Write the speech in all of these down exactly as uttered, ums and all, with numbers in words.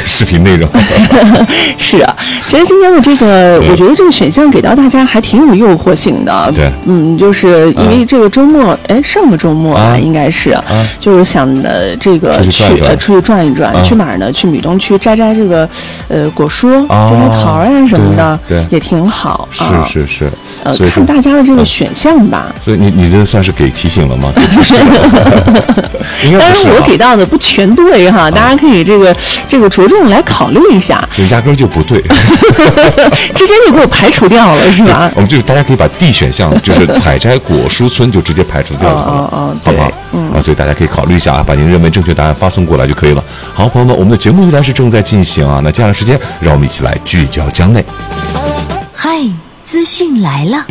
视频内容。 是啊，其实今天的这个，我觉得这个选项给到大家还挺有诱惑性的。 对， 嗯，就是因为这个周末，哎、嗯，上个周末啊，应该是，啊、就是想的这个出去转一转， 呃，出去转一转，啊、去哪儿呢？去闽东区摘摘这个呃果蔬、摘摘桃啊什么的， 对， 也挺好。 是是是， 呃，看大家的这个选项吧。 所以你你这算是给提醒了吗？应该当然我给到的不全对哈，大家可以这个这个着重来考虑一下。 就压根就不对， 直接就给我排除掉了是吧？ 我们就是大家可以把 D 选项，就是采摘果蔬村就直接排除掉了， 哦哦， 好不好？嗯啊，所以大家可以考虑一下啊，把您认为正确答案发送过来就可以了。好，朋友们，我们的节目依然是正在进行啊，那接下来时间让我们一起来聚焦江内。 嗨，资讯来了。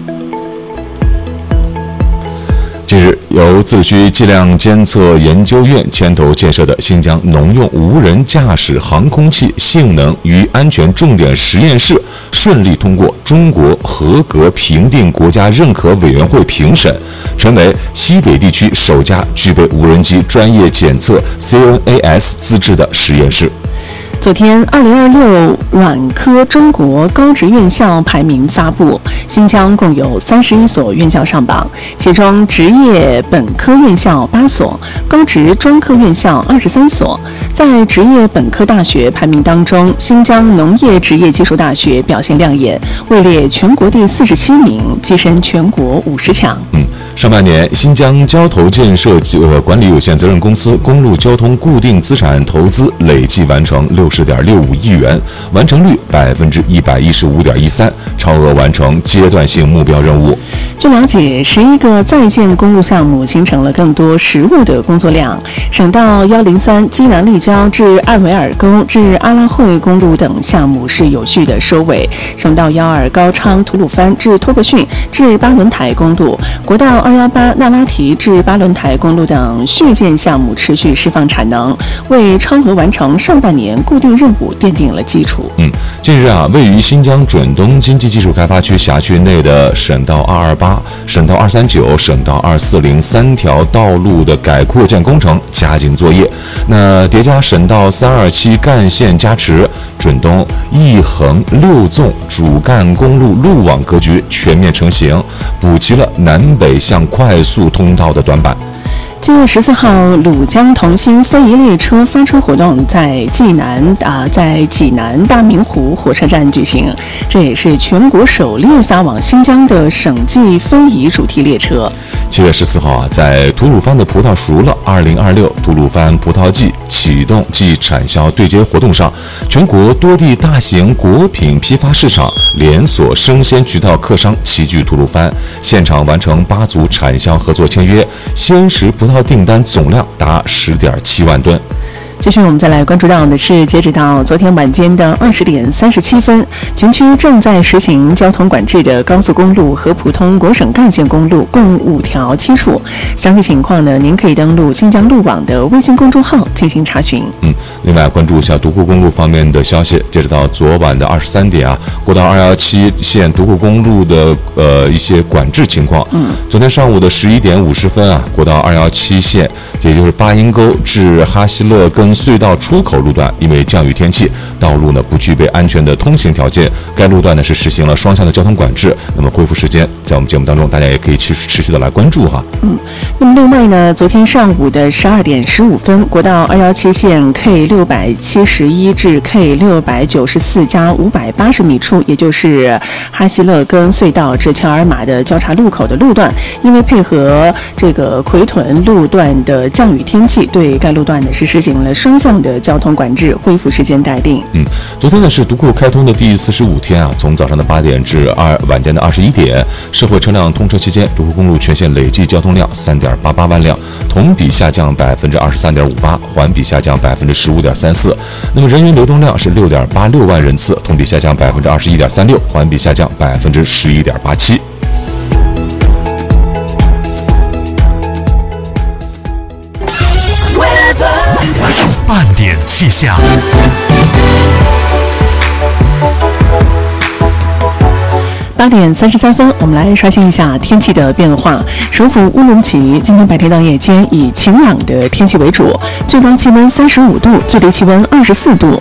近日，由自治区计量监测研究院牵头建设的新疆农用无人驾驶航空器性能与安全重点实验室顺利通过中国合格评定国家认可委员会评审，成为西北地区首家具备无人机专业检测 C N A S 资质的实验室。 昨天，二零二六软科中国高职院校排名发布，新疆共有三十一所院校上榜，其中职业本科院校八所，高职专科院校二十三所。在职业本科大学排名当中，新疆农业职业技术大学表现亮眼，位列全国第四十七名，跻身全国五十强。 嗯，上半年，新疆交投建设呃管理有限责任公司公路交通固定资产投资累计完成六十点六五亿元，完成率百分之一百一十五点一三，超额完成阶段性目标任务。 据了解，十一个在建公路项目形成了更多实物的工作量。省道幺零三基南立交至艾维尔沟至阿拉会公路等项目是有序的收尾。省道幺二高昌吐鲁番至托克逊至巴伦台公路，国道二幺八那拉提至巴伦台公路等续建项目持续释放产能，为超额完成上半年固定任务奠定了基础。 嗯，近日啊，位于新疆准东经济技术开发区辖区内的省道二二八、省道二三九、省道二四零三条道路的改扩建工程加紧作业。那叠加省道三二七干线加持，准东一横六纵主干公路路网格局全面成型，补齐了南北向快速通道的短板。 七月十四号，鲁江同心非遗列车发车活动在济南啊，在济南大明湖火车站举行，这也是全国首列发往新疆的省际非遗主题列车。 七月十四号啊，在吐鲁番的葡萄熟了二零二六吐鲁番葡萄季启动暨产销对接活动上，全国多地大型果品批发市场、连锁生鲜渠道客商齐聚吐鲁番，现场完成八组产销合作签约，鲜食葡萄订单总量达十点七万吨。 继续，我们再来关注到的是，截止到昨天晚间的二十点三十七分，全区正在实行交通管制的高速公路和普通国省干线公路共五条七处。详细情况呢，您可以登录新疆路网的微信公众号进行查询。 嗯，另外关注一下独库公路方面的消息，截止到昨晚的二十三点啊，国道二幺七线独库公路的呃一些管制情况。嗯，昨天上午的十一点五十分啊，国道二幺七线，也就是八音沟至哈希勒根隧道出口路段，因为降雨天气，道路呢不具备安全的通行条件，该路段呢是实行了双向的交通管制。那么恢复时间，在我们节目当中，大家也可以持续持续的来关注哈。 嗯，那么另外呢，昨天上午的十二点十五分，国道二幺七线 K 六百七十一至 K 六百九十四加五百八十米处，也就是哈希勒根隧道至乔尔玛的交叉路口的路段，因为配合这个奎屯路段的降雨天气，对该路段呢是实行了双向的交通管制，恢复时间待定。 嗯，昨天呢是独库开通的第四十五天啊，从早上的八点至二晚间的二十一点，社会车辆通车期间，独库公路全线累计交通量三点八八万辆，同比下降百分之二十三点五八，环比下降百分之十五点三四。那么人员流动量是六点八六万人次，同比下降百分之二十一点三六，环比下降百分之十一点八七。 半点气象。 八点三十三分，我们来刷新一下天气的变化。首府乌鲁木齐今天白天到夜间以晴朗的天气为主，最高气温三十五度，最低气温二十四度。